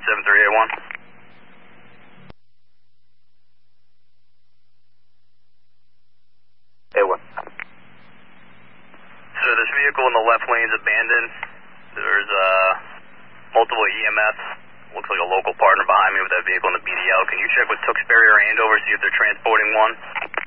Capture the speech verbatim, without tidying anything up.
seven three eight one. A one. So this vehicle in the left lane is abandoned. There's uh, multiple E M S. Looks like a local partner behind me with that vehicle in the B D L. Can you check with Tewksbury or Andover, see if they're transporting one?